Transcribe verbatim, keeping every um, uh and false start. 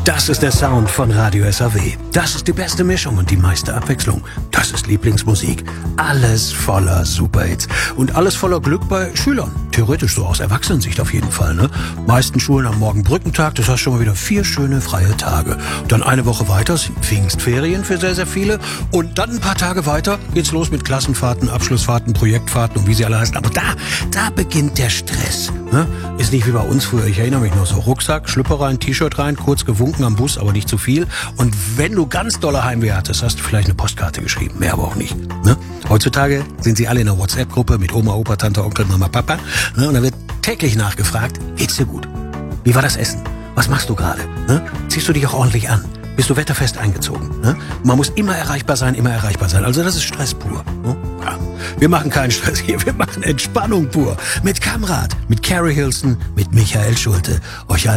Das ist der Sound von Radio S A W. Das ist die beste Mischung und die meiste Abwechslung. Das ist Lieblingsmusik. Alles voller Superhits. Und alles voller Glück bei Schülern. Theoretisch so aus Erwachsenensicht auf jeden Fall, ne? Meisten Schulen am Morgen Brückentag, das heißt schon mal wieder vier schöne freie Tage. Dann eine Woche weiter sind Pfingstferien für sehr, sehr viele. Und dann ein paar Tage weiter geht's los mit Klassenfahrten, Abschlussfahrten, Projektfahrten und wie sie alle heißen. Aber da, da beginnt der Stress. Ne? Ist nicht wie bei uns früher. Ich erinnere mich noch so. Rucksack, Schlüpper rein, T-Shirt rein, kurz gewunken am Bus, aber nicht zu viel. Und wenn du ganz dolle Heimweh hattest, hast du vielleicht eine Postkarte geschrieben. Mehr aber auch nicht. Ne? Heutzutage sind sie alle in einer WhatsApp-Gruppe mit Oma, Opa, Tante, Onkel, Mama, Papa. Ne? Und da wird täglich nachgefragt, geht's dir gut? Wie war das Essen? Was machst du gerade? Ne? Ziehst du dich auch ordentlich an? Bist du wetterfest eingezogen? Ne? Man muss immer erreichbar sein, immer erreichbar sein. Also das ist Stress pur. Ne? Ja. Wir machen keinen Stress hier, wir machen Entspannung pur. Mit Kamrat, mit Carrie Hilson, mit Michael Schulte. Euch